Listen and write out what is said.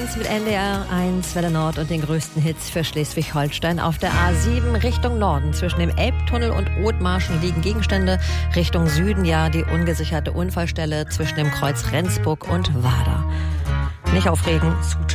1 mit NDR 1 Welle Nord und den größten Hits für Schleswig-Holstein. Auf der A7 Richtung Norden zwischen dem Elbtunnel und Othmarschen liegen Gegenstände. Richtung Süden ja die ungesicherte Unfallstelle zwischen dem Kreuz Rendsburg und Wader. Nicht aufregen,